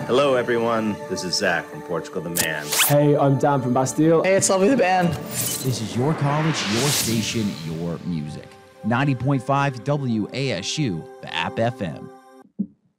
Hello, everyone. This is Zach from Portugal the Man. Hey, I'm Dan from Bastille. Hey, it's Lovely the Band. This is your college, your station, your music. 90.5 WASU, the App FM.